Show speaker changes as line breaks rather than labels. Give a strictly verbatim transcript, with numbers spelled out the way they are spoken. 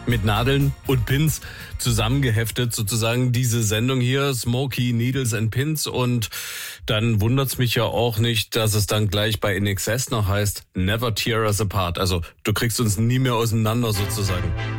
mit Nadeln und Pins zusammengeheftet, sozusagen diese Sendung hier, Smokey, Needles and Pins. Und dann wundert's mich ja auch nicht, dass es dann gleich bei In Excess noch heißt, Never Tear Us Apart. Also du kriegst uns nie mehr auseinander sozusagen.